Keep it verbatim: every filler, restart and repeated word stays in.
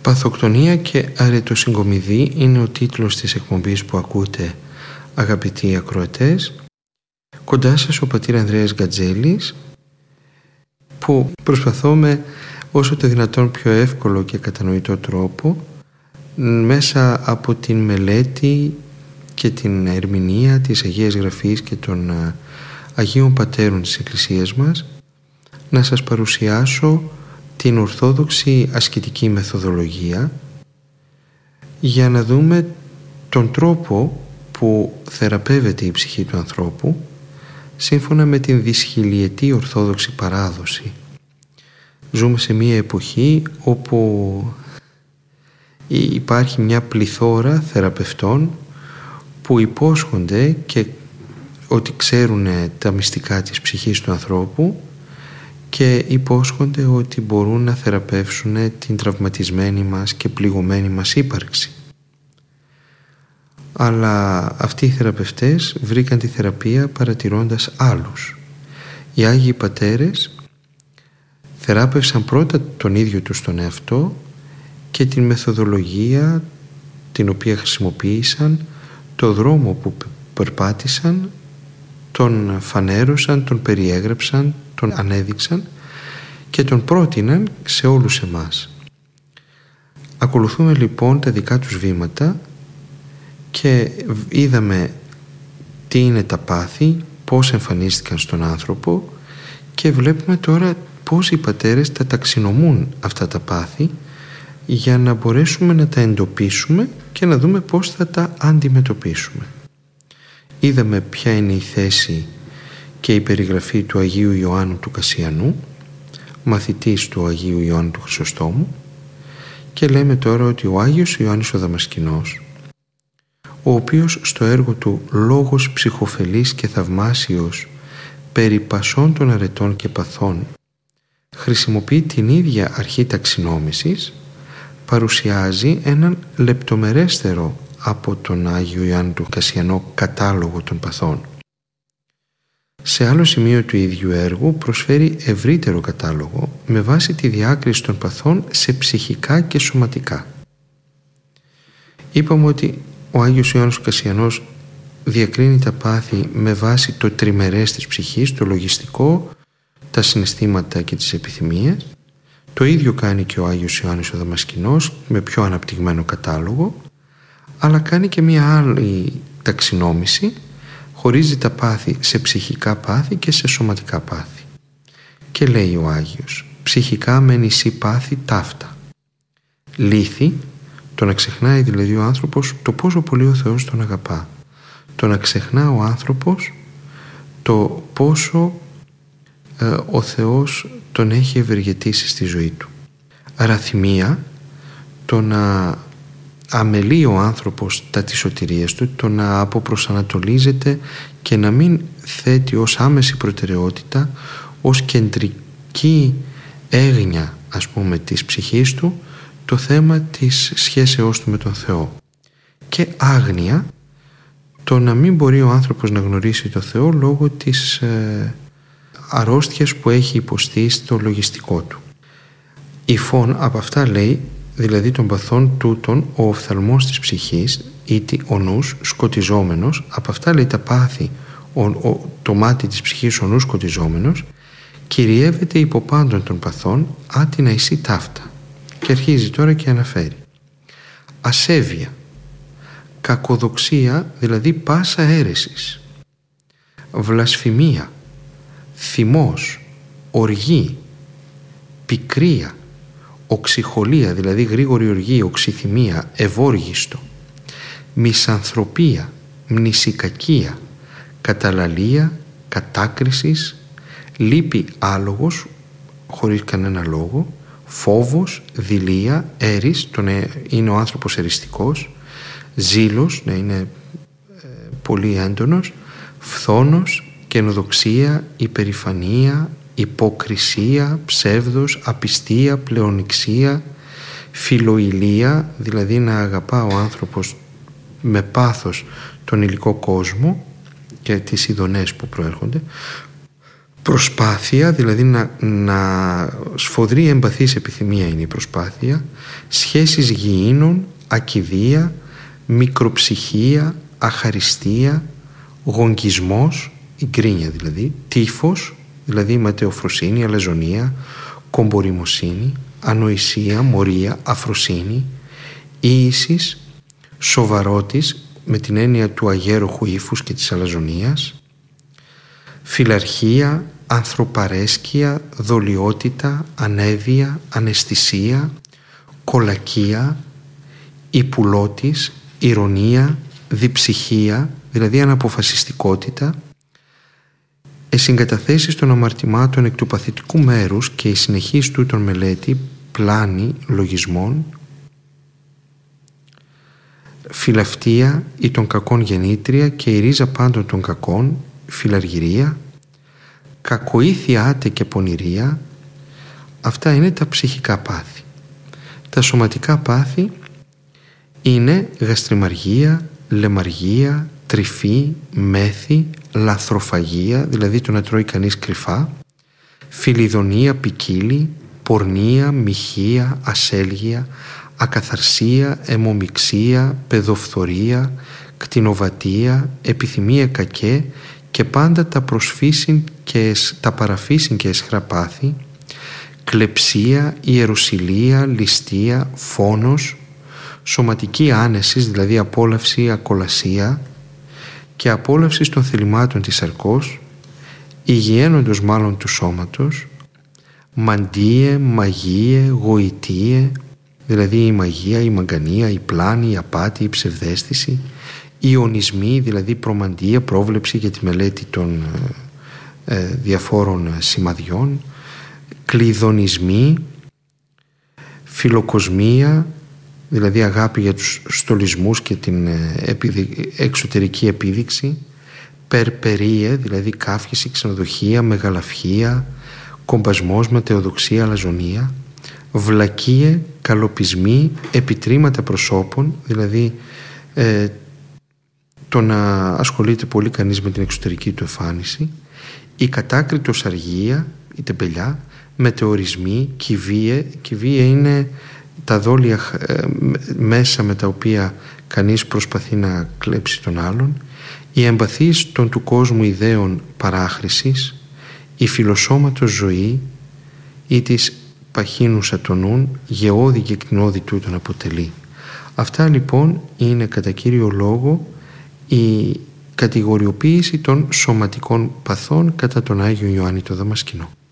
Παθοκτονία και αρετοσυγκομιδή είναι ο τίτλος της εκπομπής που ακούτε, αγαπητοί ακροατές. Κοντά σας ο πατήρ Ανδρέας Γκατζέλης, που προσπαθώ με όσο το δυνατόν πιο εύκολο και κατανοητό τρόπο, μέσα από την μελέτη και την ερμηνεία της Αγίας Γραφής και των Αγίων Πατέρων της Εκκλησίας μας, να σας παρουσιάσω την ορθόδοξη ασκητική μεθοδολογία για να δούμε τον τρόπο που θεραπεύεται η ψυχή του ανθρώπου σύμφωνα με την δυσχυλιετή ορθόδοξη παράδοση. Ζούμε σε μια εποχή όπου υπάρχει μια πληθώρα θεραπευτών που υπόσχονται και ότι ξέρουν τα μυστικά της ψυχής του ανθρώπου και υπόσχονται ότι μπορούν να θεραπεύσουν την τραυματισμένη μας και πληγωμένη μας ύπαρξη. Αλλά αυτοί οι θεραπευτές βρήκαν τη θεραπεία παρατηρώντας άλλους. Οι Άγιοι Πατέρες θεράπευσαν πρώτα τον ίδιο τους τον εαυτό και την μεθοδολογία την οποία χρησιμοποίησαν, το δρόμο που περπάτησαν, τον φανέρωσαν, τον περιέγραψαν, τον ανέδειξαν και τον πρότειναν σε όλους εμάς. Ακολουθούμε λοιπόν τα δικά τους βήματα και είδαμε τι είναι τα πάθη, πώς εμφανίστηκαν στον άνθρωπο και βλέπουμε τώρα πώς οι πατέρες τα ταξινομούν αυτά τα πάθη για να μπορέσουμε να τα εντοπίσουμε και να δούμε πώς θα τα αντιμετωπίσουμε. Είδαμε ποια είναι η θέση και η περιγραφή του Αγίου Ιωάννου του Κασιανού, μαθητής του Αγίου Ιωάννου του Χρυσοστόμου, και λέμε τώρα ότι ο Άγιος Ιωάννης ο Δαμασκηνός, ο οποίος στο έργο του «Λόγος ψυχοφελής και θαυμάσιος περί πασών των αρετών και παθών» χρησιμοποιεί την ίδια αρχή ταξινόμησης, παρουσιάζει έναν λεπτομερέστερο από τον Άγιο Ιωάννη του Κασιανό κατάλογο των παθών. Σε άλλο σημείο του ίδιου έργου προσφέρει ευρύτερο κατάλογο με βάση τη διάκριση των παθών σε ψυχικά και σωματικά. Είπαμε ότι ο Άγιος Ιωάννης Κασιανός διακρίνει τα πάθη με βάση το τριμερές της ψυχής, το λογιστικό, τα συναισθήματα και τις επιθυμίες. Το ίδιο κάνει και ο Άγιος Ιωάννης ο Δαμασκηνός με πιο αναπτυγμένο κατάλογο, αλλά κάνει και μία άλλη ταξινόμηση, χωρίζει τα πάθη σε ψυχικά πάθη και σε σωματικά πάθη. Και λέει ο Άγιος, ψυχικά με νησί πάθη ταύτα. Λύθη, το να ξεχνάει δηλαδή ο άνθρωπος το πόσο πολύ ο Θεός τον αγαπά. Το να ξεχνά ο άνθρωπος το πόσο ε, ο Θεός τον έχει ευεργετήσει στη ζωή του. Αραθυμία, το να αμελεί ο άνθρωπος τα της σωτηρίας του, το να αποπροσανατολίζεται και να μην θέτει ως άμεση προτεραιότητα, ως κεντρική έγνοια ας πούμε της ψυχής του το θέμα της σχέσεώς του με τον Θεό. Και άγνοια, το να μην μπορεί ο άνθρωπος να γνωρίσει τον Θεό λόγω της ε, αρρώστιας που έχει υποστεί στο λογιστικό του. Υφών από αυτά λέει, δηλαδή των παθών τούτων, ο οφθαλμός της ψυχής, ήτι ο νους σκοτιζόμενος, από αυτά λέει τα πάθη, ο, ο, το μάτι της ψυχής ο νους σκοτιζόμενος, κυριεύεται υπό πάντων των παθών, άτινα εισί ταύτα. Και αρχίζει τώρα και αναφέρει. Ασέβεια, κακοδοξία, δηλαδή πάσα αίρεσης, βλασφημία, θυμός, οργή, πικρία, οξυχολία, δηλαδή γρήγορη οργή, οξυθυμία, ευόργιστο, μισανθρωπία, μνησικακία, καταλαλία, κατάκρισης, λύπη άλογος, χωρίς κανένα λόγο, φόβος, δειλία, έρης, το να είναι ο άνθρωπος εριστικός, ζήλος, να είναι ε, πολύ έντονος, φθόνος, καινοδοξία, υπερηφανία, υποκρισία, ψεύδος, απιστία, πλεονιξία, φιλοηλία, δηλαδή να αγαπά ο άνθρωπος με πάθος τον υλικό κόσμο και τις ειδονές που προέρχονται, προσπάθεια, δηλαδή να, να σφοδρή εμπαθής επιθυμία είναι η προσπάθεια, σχέσεις γηίνων, ακηδεία, μικροψυχία, αχαριστία, γογγισμός, η γκρίνια δηλαδή, τύφος, δηλαδή ματαιοφροσύνη, αλαζονία, κομποριμοσύνη, ανοησία, μορία, αφροσύνη, ίησης, σοβαρότης με την έννοια του αγέροχου ύφους και της αλαζονίας, φιλαρχία, ανθρωπαρέσκεια, δολιότητα, ανέβεια, αναισθησία, κολακία, υπουλώτης, ηρωνία, διψυχία, δηλαδή αναποφασιστικότητα, εσυγκαταθέσεις των αμαρτημάτων εκ του παθητικού μέρους και η συνεχής τούτων μελέτη, πλάνη λογισμών, φιλαυτία ή των κακών γεννήτρια και η ρίζα πάντων των κακών, φιλαργυρία, κακοήθεια άτε και πονηρία. Αυτά είναι τα ψυχικά πάθη. Τα σωματικά πάθη είναι γαστριμαργία, λαιμαργία, τρυφή, μέθη, λαθροφαγία, δηλαδή το να τρώει κανείς κρυφά, φιλιδονία ποικίλη, πορνεία, μοιχεία, ασέλγεια, ακαθαρσία, αιμομιξία, παιδοφθορία, κτηνοβατία, επιθυμία κακέ και πάντα τα προσφύσιν και τα παραφύσιν και εσχρά πάθη, κλεψία, ιεροσυλία, ληστεία, φόνος, σωματική άνεσης, δηλαδή απόλαυση, ακολασία και απόλαυση των θελημάτων της σαρκός, υγιαίνοντος μάλλον του σώματος, μαντίε, μαγείε, γοητείε, δηλαδή η μαγεία, η μαγκανία, η πλάνη, η απάτη, η ψευδαίσθηση, ιονισμοί, δηλαδή προμαντία, πρόβλεψη για τη μελέτη των ε, διαφόρων σημαδιών, κλειδονισμοί, φιλοκοσμία, δηλαδή αγάπη για τους στολισμούς και την εξωτερική επίδειξη, περπερίε, δηλαδή κάφηση, ξενοδοχεία, μεγαλαυχία, κομπασμός, ματαιοδοξία, αλαζονία, βλακίε, καλοπισμοί, επιτρήματα προσώπων, δηλαδή ε, το να ασχολείται πολύ κανείς με την εξωτερική του εμφάνιση, η κατάκριτος αργία, η τεμπελιά, μετεωρισμοί, κυβίε. Κυβίε είναι τα δόλια ε, μέσα με τα οποία κανείς προσπαθεί να κλέψει τον άλλον, η εμπαθής των του κόσμου ιδέων παράχρησης, η φιλοσώματος ζωή ή της παχύνουσα των νουν, γεώδη και κτηνώδη τούτον αποτελεί. Αυτά λοιπόν είναι κατά κύριο λόγο η κατηγοριοποίηση των σωματικών παθών κατά τον Άγιο Ιωάννη το Δαμασκηνό.